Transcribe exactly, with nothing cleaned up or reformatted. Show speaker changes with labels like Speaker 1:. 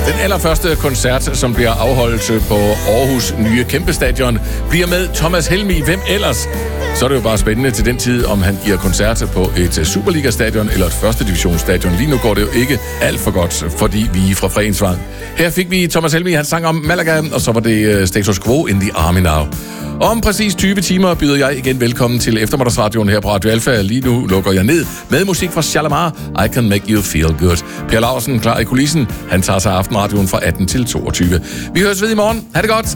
Speaker 1: Den allerførste koncert, som bliver afholdt på Aarhus nye kæmpestadion, bliver med Thomas Helmig. Hvem ellers? Så er det jo bare spændende til den tid, om han giver koncerter på et Superliga-stadion eller et første divisionsstadion. Lige nu går det jo ikke alt for godt, fordi vi er fra Fredensvang. Her fik vi Thomas Helmig, han sang om Malaga, og så var det Status Quo in the Army Now. Om præcis tyve timer byder jeg igen velkommen til eftermiddagsradioen her på Radio Alfa. Lige nu lukker jeg ned med musik fra Shalamar, I Can Make You Feel Good. Per Lausen klar i kulissen. Han tager sig aftenradioen fra atten til toogtyve. Vi høres ved i morgen. Ha' det godt.